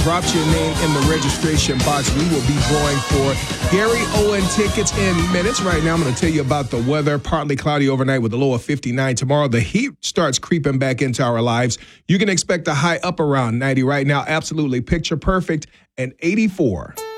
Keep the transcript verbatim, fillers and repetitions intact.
drops your name in the registration box, we will be drawing for Gary Owen tickets in minutes. Right now, I'm going to tell you about the weather. Partly cloudy overnight with a low of fifty-nine. Tomorrow, the heat starts creeping back into our lives. You can expect a high up around ninety right now. Absolutely picture perfect and eighty-four.